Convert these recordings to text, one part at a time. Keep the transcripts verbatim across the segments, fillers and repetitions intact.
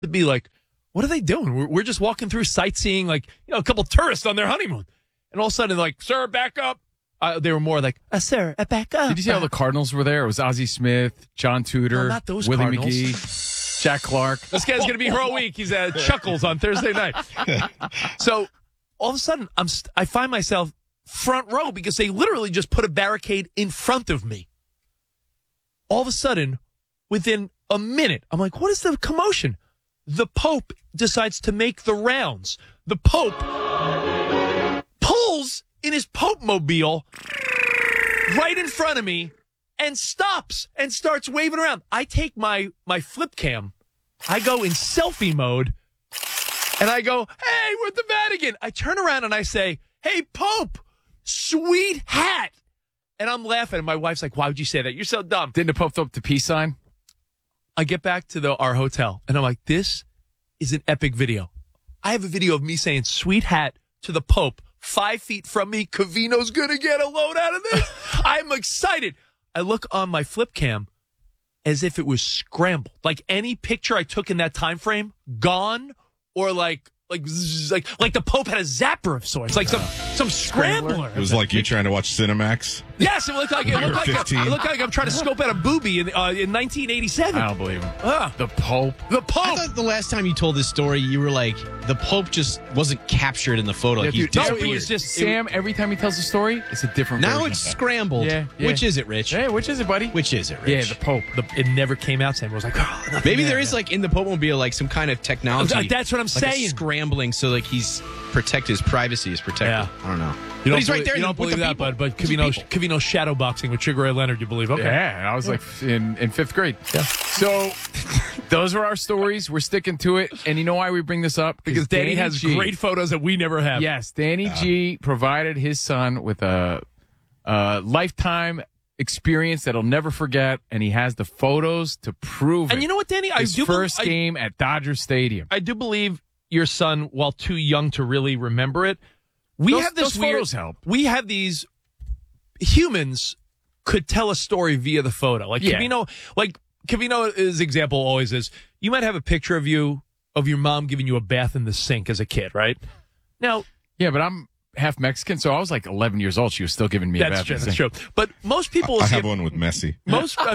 to be like, what are they doing? We're, we're just walking through sightseeing, like, you know, a couple tourists on their honeymoon. And all of a sudden, like, sir, back up. Uh, they were more like, uh, sir, uh, back up. Did you see how the Cardinals were there? It was Ozzie Smith, John Tudor, No, not those Willie Cardinals. McGee, Jack Clark. This guy's going to be here all week. He's at Chuckles on Thursday night. So all of a sudden, I'm st- I find myself front row because they literally just put a barricade in front of me. All of a sudden, within a minute, I'm like, what is the commotion? The Pope decides to make the rounds. The Pope pulls in his Pope-mobile right in front of me and stops and starts waving around. I take my, my flip cam. I go in selfie mode, and I go, hey, we're at the Vatican. I turn around and I say, hey, Pope, sweet hat. And I'm laughing, and my wife's like, why would you say that? You're so dumb. Didn't the Pope throw up the peace sign? I get back to the our hotel, and I'm like, this is an epic video. I have a video of me saying sweet hat to the Pope five feet from me. Covino's going to get a load out of this. I'm excited. I look on my flip cam as if it was scrambled. Like any picture I took in that time frame, gone, or like like zzz, like like the Pope had a zapper of sorts, like some some scrambler. It was like you trying to watch Cinemax. Yes, it looked like it looked like, fifteen. it looked like I'm trying to scope out a booby in uh, in nineteen eighty-seven. I don't believe him. Uh, The Pope. the I Pope. thought the last time you told this story, you were like, the Pope just wasn't captured in the photo. Yeah, He dude, no, disappeared. it was just Sam, every time he tells a story, it's a different Now version it's of that. scrambled. Yeah, yeah. Which is it, Rich? Hey, which is it, buddy? Which is it, Rich? Yeah, the Pope. The, it never came out. Sam was like, oh, nothing Maybe there. there is, like, in the Pope-mobile, like, some kind of technology. Uh, that's what I'm like a saying. scrambling so, like, he's protect his privacy is protected. Yeah. I don't know. You But he's believe, right there. You don't with believe the that, people. bud. But With the Covino, people. Covino shadow boxing with Sugar Ray Leonard. You believe? Okay. Yeah, I was like in, in fifth grade. Yeah. So those are our stories. We're sticking to it. And you know why we bring this up? Because Danny has G, great photos that we never have. Yes, Danny G provided his son with a, a lifetime experience that he'll never forget, and he has the photos to prove it. And you know what, Danny? I His do first believe, game at Dodger Stadium. I, I do believe your son, while too young to really remember it, we Those- have this those weird, photos help. We have these humans could tell a story via the photo. Like Yeah. Covino, like Covino's example always is, you might have a picture of you of your mom giving you a bath in the sink as a kid, right? Now, Yeah, but I'm half Mexican, so I was like eleven years old. She was still giving me a that's bath. true. in the That's sink. true. But most people will I see have a- one with Messi. most. Uh,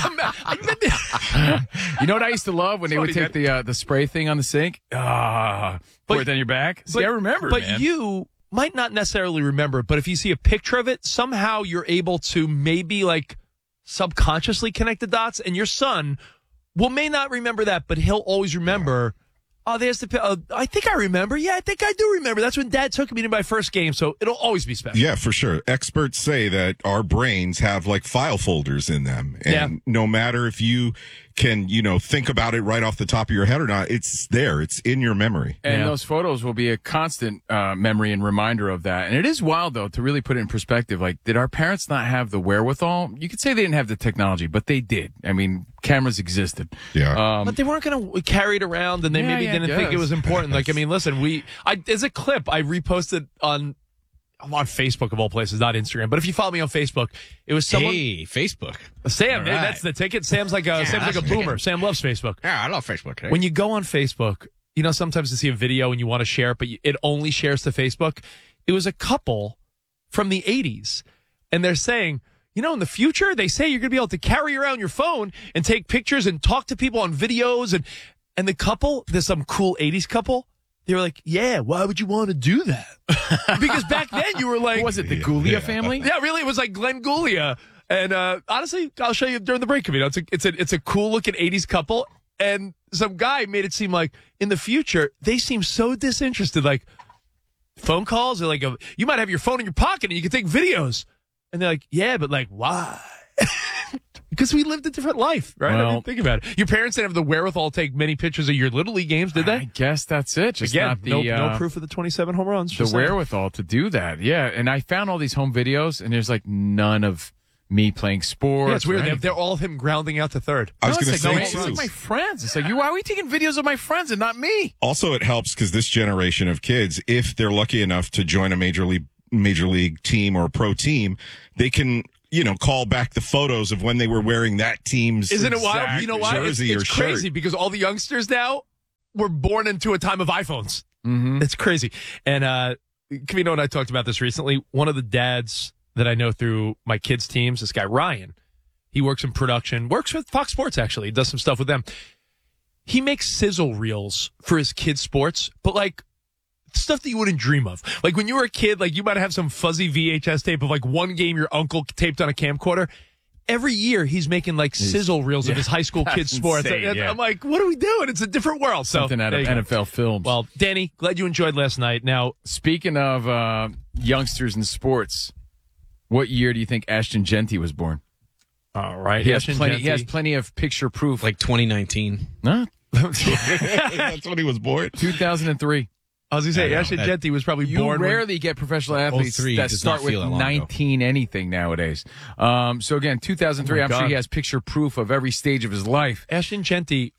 I meant the- You know what I used to love when they would Funny, take the uh, the spray thing on the sink? Ah, But- pour it down your back. See, I remember, But man. you might not necessarily remember it, but if you see a picture of it, somehow you're able to maybe like subconsciously connect the dots, and your son will may not remember that, but he'll always remember. Oh, there's the. Uh, I think I remember. Yeah, I think I do remember. That's when Dad took me to my first game, so it'll always be special. Yeah, for sure. Experts say that our brains have like file folders in them. And Yeah. no matter if you can, you know, think about it right off the top of your head or not, it's there. It's in your memory. And Yeah. those photos will be a constant uh, memory and reminder of that. And it is wild, though, to really put it in perspective. Like, did our parents not have the wherewithal? You could say they didn't have the technology, but they did. I mean, cameras existed. Yeah. Um, But they weren't going to carry it around, and they Yeah, maybe yeah, I didn't think it guess. was important. Like, I mean, listen, we, I, as a clip, I reposted on, I'm on Facebook of all places, not Instagram. But if you follow me on Facebook, it was someone, Hey, Facebook. Sam, All man, right. that's the ticket. Sam's like a, Sam's like a that's boomer. ticket. Sam loves Facebook. Yeah, I love Facebook. Hey. When you go on Facebook, you know, sometimes you see a video and you want to share it, but you, it only shares to Facebook. It was a couple from the eighties, and they're saying, you know, in the future, they say you're going to be able to carry around your phone and take pictures and talk to people on videos. And, and the couple, there's some cool eighties couple. They were like, yeah, why would you want to do that? Because back then you were like, what was it, the Yeah, Gulia yeah. family? yeah, really, it was like Glenn Gulia. And uh, honestly, I'll show you during the break. You know, it's a it's a it's a cool looking eighties couple, and some guy made it seem like in the future they seem so disinterested. Like phone calls, or like a, you might have your phone in your pocket and you can take videos, and they're like, yeah, but like why? Because we lived a different life, right? I Well- mean, think about it. Your parents didn't have the wherewithal to take many pictures of your Little League games, did I they? guess that's it. Just Again, not the, no, uh, no proof of the twenty-seven home runs. the just saying. wherewithal to do that. Yeah, and I found all these home videos, and there's like none of me playing sports. Yeah, it's weird. or They're, anything. they're all him grounding out to third. I was No, going to it's like, say, no, it's too. like my friends. It's like, you, why are we taking videos of my friends and not me? Also, it helps because this generation of kids, if they're lucky enough to join a major league major league team or a pro team, they can, you know, call back the photos of when they were wearing that team's Isn't it wild? exact You know why? It's, jersey it's or shirt. crazy because all the youngsters now were born into a time of iPhones. Mm-hmm. It's crazy. And uh, Covino and I talked about this recently. One of the dads that I know through my kids' teams, this guy Ryan, he works in production, works with Fox Sports, actually. He does some stuff with them. He makes sizzle reels for his kids' sports, but like stuff that you wouldn't dream of. Like when you were a kid, like you might have some fuzzy V H S tape of like one game your uncle taped on a camcorder. Every year he's making like sizzle reels yeah, of his high school kids' sports. insane, And yeah. I'm like, what are we doing? It's a different world. So Something out there of you go. N F L films. Well, Danny, glad you enjoyed last night. Now, speaking of uh, youngsters in sports, what year do you think Ashton Genty was born? all right, He has Ashton plenty. Genty. He has plenty of picture proof. Like twenty nineteen. Huh? That's when he was born. two thousand three. I was going to say, I know, Ashton that- Genty was probably You born when- rarely get professional athletes oh three that does start not with feel that long ago. nineteen anything nowadays. Um, so again, two thousand three. Oh my I'm sure God. he has picture proof of every stage of his life. Ashton Genty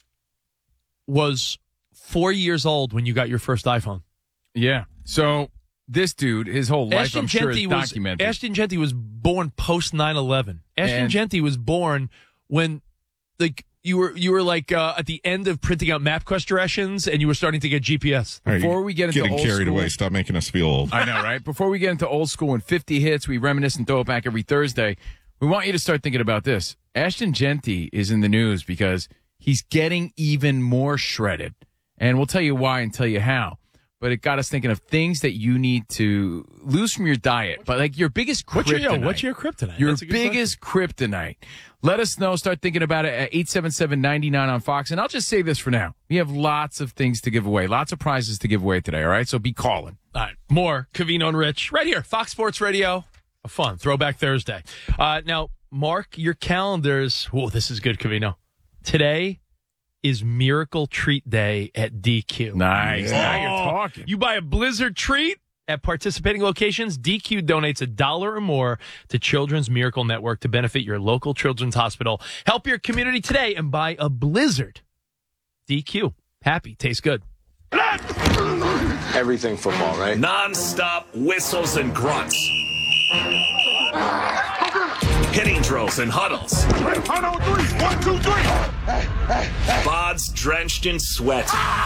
was four years old when you got your first iPhone. Yeah. So this dude, his whole life, Ashton I'm sure, is Genty was documented. Ashton Genty was born post nine eleven. Ashton And- Genty was born when, like, you were you were like uh, at the end of printing out MapQuest directions, and you were starting to get G P S. All right, Before you're we get into getting old carried school- away, stop making us feel old. I know, right? Before we get into old school and fifty hits, we reminisce and throw it back every Thursday. We want you to start thinking about this. Ashton Genty is in the news because he's getting even more shredded. And we'll tell you why and tell you how. But it got us thinking of things that you need to lose from your diet. But like your biggest kryptonite. What's your, yo, what's your kryptonite? Your That's a good biggest kryptonite. Let us know. Start thinking about it at eight seven seven, nine nine on Fox. And I'll just say this for now. We have lots of things to give away. Lots of prizes to give away today, all right? So be calling. All right, more Covino and Rich right here, Fox Sports Radio. A fun Throwback Thursday. Uh, now, mark your calendars. Oh, this is good, Covino. Today is Miracle Treat Day at D Q. Nice. Now Oh, you're talking. You buy a Blizzard treat at participating locations, D Q donates a dollar or more to Children's Miracle Network to benefit your local children's hospital. Help your community today and buy a Blizzard. D Q. Happy. Tastes good. Everything football, right? Non-stop whistles and grunts. Hitting drills and huddles. One, two, three. Bods drenched in sweat.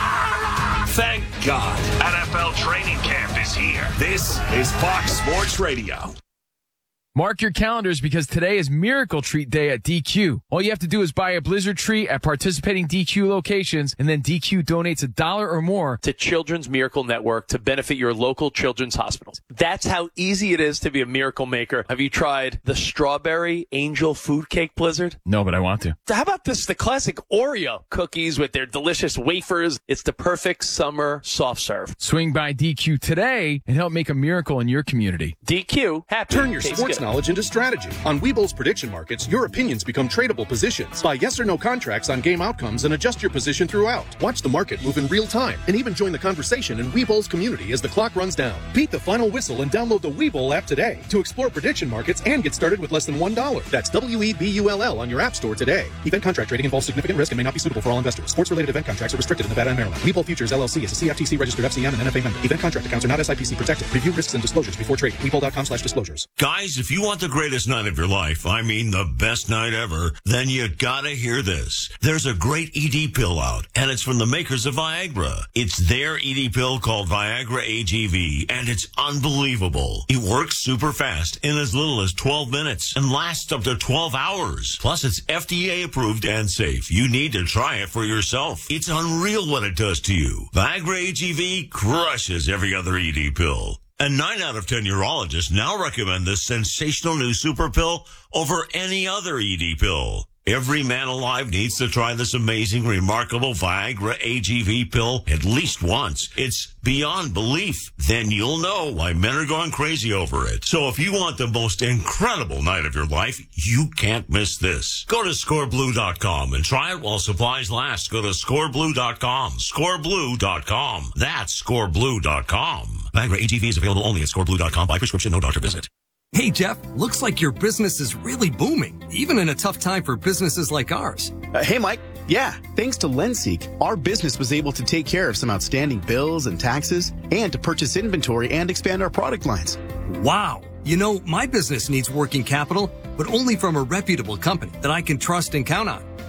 Thank God. N F L training camp is here. This is Fox Sports Radio. Mark your calendars because today is Miracle Treat Day at D Q. All you have to do is buy a Blizzard treat at participating D Q locations, and then D Q donates a dollar or more to Children's Miracle Network to benefit your local children's hospitals. That's how easy it is to be a miracle maker. Have you tried the Strawberry Angel Food Cake Blizzard? No, but I want to. How about this, the classic Oreo cookies with their delicious wafers? It's the perfect summer soft serve. Swing by D Q today and help make a miracle in your community. D Q, happy. Turn your Tastes sports good. knowledge into strategy. On Webull's prediction markets, your opinions become tradable positions. Buy yes or no contracts on game outcomes and adjust your position throughout. Watch the market move in real time and even join the conversation in Webull's community as the clock runs down. Beat the final whistle and download the Webull app today to explore prediction markets and get started with less than one dollar. That's W E B U L L on your app store today. Event contract trading involves significant risk and may not be suitable for all investors. Sports-related event contracts are restricted in Nevada and Maryland. Webull Futures L L C is a C F T C registered F C M and N F A member. Event contract accounts are not S I P C protected. Review risks and disclosures before trading. Webull dot com slash disclosures. Guys, if you want the greatest night of your life, I mean the best night ever, then you gotta hear this. There's a great E D pill out, and it's from the makers of Viagra. It's their E D pill called Viagra A G V, and it's unbelievable. It works super fast in as little as twelve minutes and lasts up to twelve hours. Plus, it's F D A approved and safe. You need to try it for yourself. It's unreal what it does to you. Viagra A G V crushes every other E D pill. And nine out of ten urologists now recommend this sensational new super pill over any other E D pill. Every man alive needs to try this amazing, remarkable Viagra A G V pill at least once. It's beyond belief. Then you'll know why men are going crazy over it. So if you want the most incredible night of your life, you can't miss this. Go to score blue dot com and try it while supplies last. Go to score blue dot com. score blue dot com. That's score blue dot com. Viagra A G V is available only at score blue dot com by prescription, no doctor visit. Hey, Jeff, looks like your business is really booming, even in a tough time for businesses like ours. Uh, hey, Mike. Yeah, thanks to LendSeek, our business was able to take care of some outstanding bills and taxes and to purchase inventory and expand our product lines. Wow. You know, my business needs working capital, but only from a reputable company that I can trust and count on.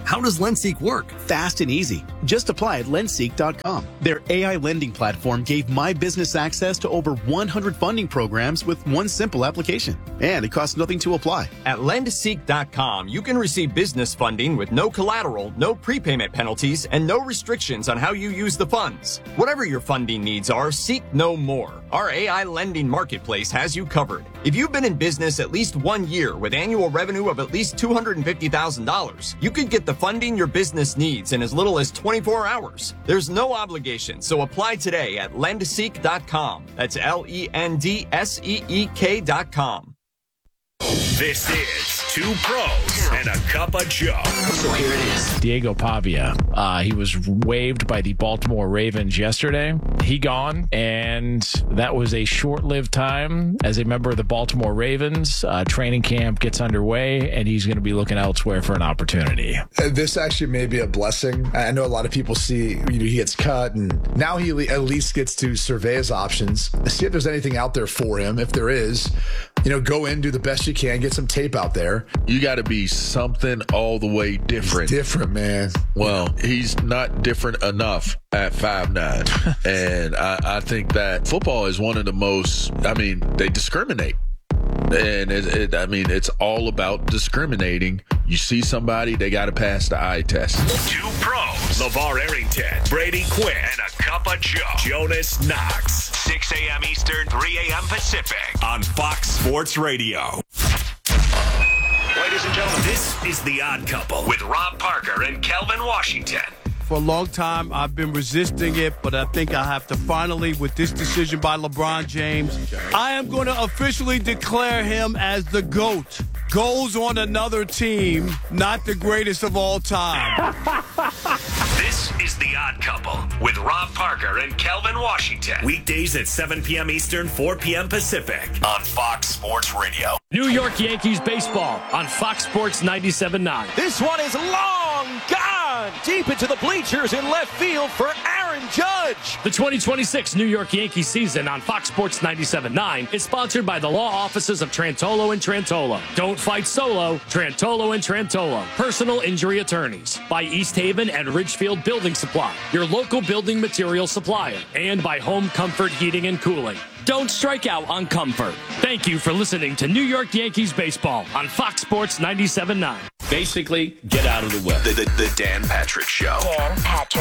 How does LendSeek work? Fast and easy. Just apply at lendseek dot com. Their A I lending platform gave my business access to over one hundred funding programs with one simple application. And it costs nothing to apply. At lendseek dot com, you can receive business funding with no collateral, no prepayment penalties, and no restrictions on how you use the funds. Whatever your funding needs are, seek no more. Our A I lending marketplace has you covered. If you've been in business at least one year with annual revenue of at least two hundred fifty thousand dollars, you could get the funding your business needs in as little as twenty-four hours. There's no obligation, so apply today at lendseek dot com. That's L E N D S E E K dot com. This is Two Pros and a Cup of Joe. So here it is. Diego Pavia. Uh, he was waived by the Baltimore Ravens yesterday. He gone, and that was a short-lived time as a member of the Baltimore Ravens. Uh, training camp gets underway, and he's going to be looking elsewhere for an opportunity. This actually may be a blessing. I know a lot of people see, you know, he gets cut, and now he at least gets to survey his options, see if there's anything out there for him. If there is, you know, go in, do the best you can, get some tape out there. You got to be something all the way different. He's different, man. Well, he's not different enough at five nine. And I, I think that football is one of the most, I mean, they discriminate. And it, it, I mean, it's all about discriminating. You see somebody, they got to pass the eye test. Two Pros, LeVar Arrington, Brady Quinn, and a Cup of Joe, Jonas Knox. six a.m. Eastern, three a.m. Pacific on Fox Sports Radio. Ladies and gentlemen, this is The Odd Couple with Rob Parker and Kelvin Washington. For a long time, I've been resisting it, but I think I have to finally, with this decision by LeBron James, I am going to officially declare him as the GOAT. Goes on another team, not the greatest of all time. This is The Odd Couple with Rob Parker and Kelvin Washington. Weekdays at seven p.m. Eastern, four p.m. Pacific on Fox Sports Radio. New York Yankees baseball on Fox Sports ninety-seven point nine. This one is long gone deep into the bleachers in left field for Aaron Judge. The twenty twenty-six New York Yankees season on Fox Sports ninety-seven point nine is sponsored by the law offices of Trantolo and Trantolo. Don't fight solo. Trantolo and Trantolo. Personal injury attorneys. By East Haven and Ridgefield Building Supply, your local building material supplier. And by Home Comfort Heating and Cooling. Don't strike out on comfort. Thank you for listening to New York Yankees baseball on Fox Sports ninety-seven point nine. Basically, get out of the way. The, the, the Dan Patrick Show. Dan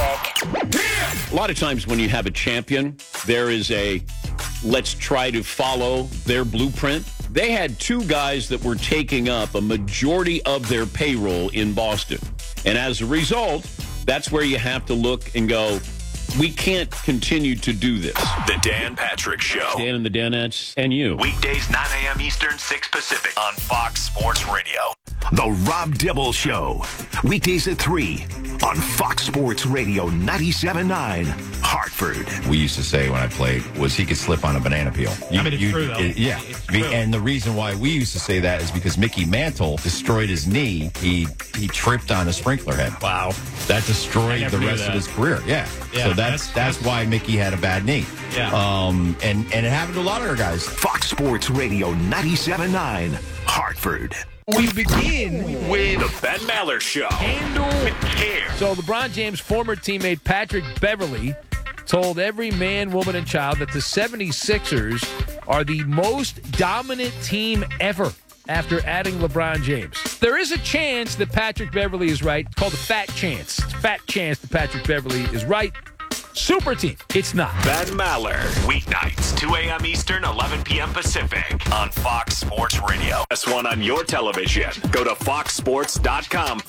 Patrick. A lot of times when you have a champion, there is a let's try to follow their blueprint. They had two guys that were taking up a majority of their payroll in Boston. And as a result, that's where you have to look and go, we can't continue to do this. The Dan Patrick Show. Dan and the Danettes and you. Weekdays, nine a.m. Eastern, six Pacific on Fox Sports Radio. The Rob Dibble Show. Weekdays at three on Fox Sports Radio ninety-seven point nine, Hartford. We used to say when I played was he could slip on a banana peel. You, I mean, it's you, true, though. It, yeah. It's true. And the reason why we used to say that is because Mickey Mantle destroyed his knee. He he tripped on a sprinkler head. Wow. That destroyed the rest that. of his career. Yeah. Yeah, so that's, that's that's why Mickey had a bad knee. Yeah. Um and, and it happened to a lot of our guys. Fox Sports Radio ninety-seven point nine, Hartford. We begin with the Ben Maller Show. Handle with care. So LeBron James' former teammate Patrick Beverley told every man, woman, and child that the seventy-sixers are the most dominant team ever after adding LeBron James. There is a chance that Patrick Beverley is right. It's called a fat chance. It's a fat chance that Patrick Beverley is right. Super team. It's not. Ben Maller. Weeknights, two a.m. Eastern, eleven p.m. Pacific on Fox Sports Radio. That's one on your television. Go to fox sports dot com.